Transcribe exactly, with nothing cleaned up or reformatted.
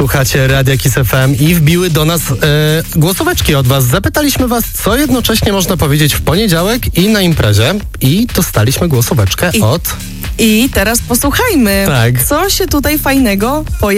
Słuchacie Radia Kiss F M i wbiły do nas e, głosóweczki od was. Zapytaliśmy was, co jednocześnie można powiedzieć w poniedziałek i na imprezie i dostaliśmy głosóweczkę I, od... I teraz posłuchajmy, Tak. co się tutaj fajnego pojawiło.